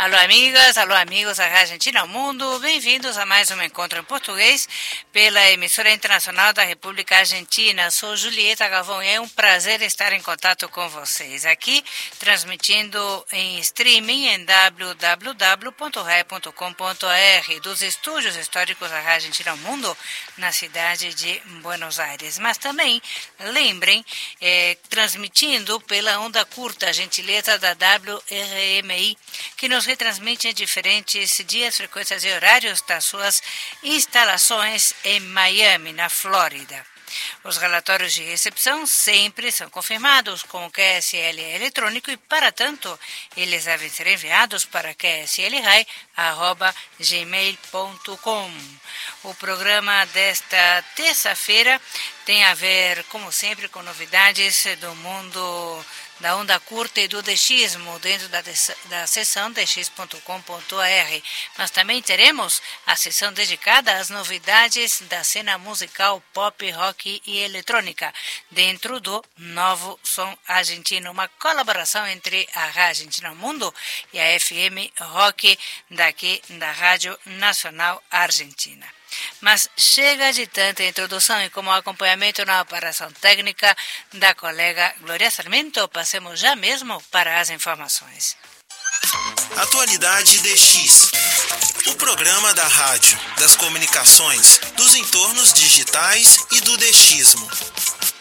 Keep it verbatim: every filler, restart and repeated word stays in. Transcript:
Alô, amigas, alô, amigos da Argentina ao Mundo. Bem-vindos a mais um encontro em português pela emissora internacional da República Argentina. Sou Julieta Galvão e é um prazer estar em contato com vocês aqui, transmitindo em streaming em w w w ponto rai ponto com ponto r dos estúdios históricos da Argentina ao Mundo na cidade de Buenos Aires. Mas também, lembrem, é, transmitindo pela onda curta, gentileza da W R M I, que nos retransmite em diferentes dias, frequências e horários das suas instalações em Miami, na Flórida. Os relatórios de recepção sempre são confirmados com o Q S L eletrônico e, para tanto, eles devem ser enviados para q s l rai arroba gmail ponto com. O programa desta terça-feira tem a ver, como sempre, com novidades do mundo da onda curta e do dechismo dentro da, da seção d x ponto com ponto r. Mas também teremos a seção dedicada às novidades da cena musical pop, rock e eletrônica dentro do Novo Som Argentino, uma colaboração entre a Rádio Argentina ao Mundo e a F M Rock daqui da Rádio Nacional Argentina. Mas chega de tanta introdução e como acompanhamento na operação técnica da colega Glória Sarmento, passemos já mesmo para as informações. Atualidade D X, o programa da rádio, das comunicações, dos entornos digitais e do dechismo.